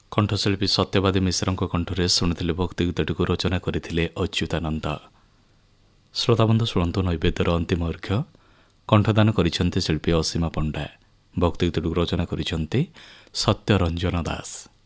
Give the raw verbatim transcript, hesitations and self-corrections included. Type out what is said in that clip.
କଣ୍ଠଶିଳ୍ପୀ ସତ୍ୟବାଦୀ ମିଶ୍ରଙ୍କ କଣ୍ଠରେ ଶୁଣିଥିଲେ ଭକ୍ତି ଗୀତଟିକୁ ରଚନା କରିଥିଲେ ଅଚ୍ୟୁତାନନ୍ଦ। ଶ୍ରୋତାବନ୍ଧୁ ଶୁଣନ୍ତୁ ନୈବେଦ୍ୟର ଅନ୍ତିମ ଅର୍ଘ୍ୟ। କଣ୍ଠଦାନ କରିଛନ୍ତି ଶିଳ୍ପୀ ଅସୀମା ପଣ୍ଡା। ଭକ୍ତି ଗୀତଟିକୁ ରଚନା କରିଛନ୍ତି ସତ୍ୟରଞ୍ଜନ ଦାସ।